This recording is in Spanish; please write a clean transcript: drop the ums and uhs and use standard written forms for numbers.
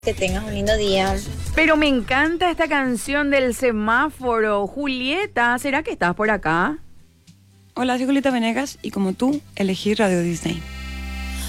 Que tengas un lindo día. Pero me encanta esta canción del semáforo. Julieta, ¿será que estás por acá? Hola, soy Julieta Venegas y como tú, elegí Radio Disney.